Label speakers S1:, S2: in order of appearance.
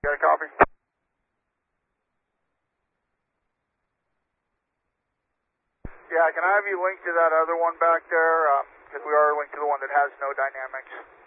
S1: Got a copy? Yeah, can I have you linked to that other one back there? Because we are linked to the one that has no dynamics.